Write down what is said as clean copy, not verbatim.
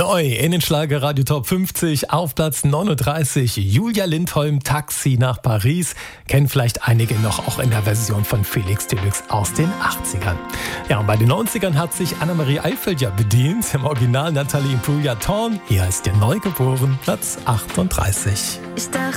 Neu in den Schlager Radio Top 50 auf Platz 39. Julia Lindholm, Taxi nach Paris. Kennen vielleicht einige noch auch in der Version von Felix Deluxe aus den 80ern. Ja, und bei den 90ern hat sich Annemarie Eifeld ja bedient. Im Original Nathalie Imbruglia Torn. Hier ist der Neugeboren, Platz 38. Ich dachte,